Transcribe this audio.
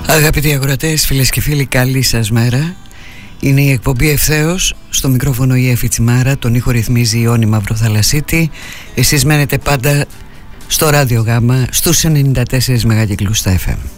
Αγαπητοί αγορατές, φίλες και φίλοι, καλή σας μέρα. Είναι η εκπομπή Ευθέως. Στο μικρόφωνο η Εφη Τσιμάρα. Τον ήχο ρυθμίζει η Ιόνη Μαυροθαλασσίτη. Εσείς μένετε πάντα στο Ράδιο Γάμα στους 94 μεγακυκλούς στα FM.